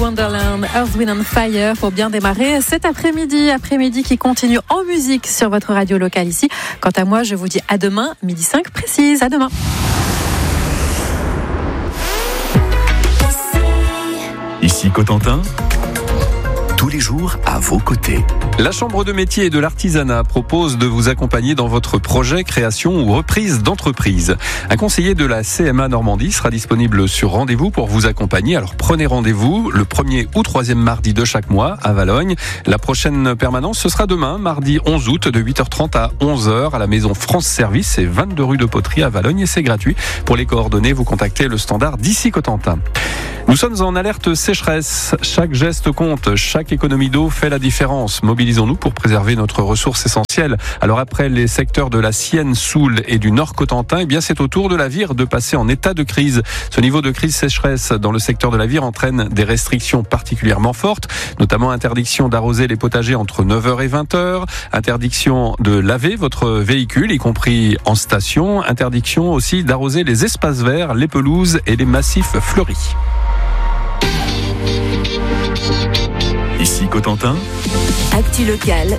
Wonderland, Earth, Wind and Fire pour bien démarrer cet après-midi qui continue en musique sur votre radio locale ici. Quant à moi, je vous dis à demain, 12h05 précise. À demain. Ici Cotentin, tous les jours à vos côtés. La Chambre de métier et de l'artisanat propose de vous accompagner dans votre projet création ou reprise d'entreprise. Un conseiller de la CMA Normandie sera disponible sur rendez-vous pour vous accompagner. Alors prenez rendez-vous le 1er ou 3e mardi de chaque mois à Valognes. La prochaine permanence, ce sera demain, mardi 11 août de 8h30 à 11h à la maison France Service. C'est 22 rue de Poterie à Valognes et c'est gratuit. Pour les coordonnées, vous contactez le standard d'ici Cotentin. Nous sommes en alerte sécheresse. Chaque geste compte, chaque économie d'eau fait la différence. Mobilisons-nous pour préserver notre ressource essentielle. Alors après les secteurs de la Sienne, Soule et du Nord Cotentin, eh bien c'est au tour de la Vire de passer en état de crise. Ce niveau de crise sécheresse dans le secteur de la Vire entraîne des restrictions particulièrement fortes, notamment interdiction d'arroser les potagers entre 9h et 20h, interdiction de laver votre véhicule, y compris en station, interdiction aussi d'arroser les espaces verts, les pelouses et les massifs fleuris. Ici Cotentin, Actu locale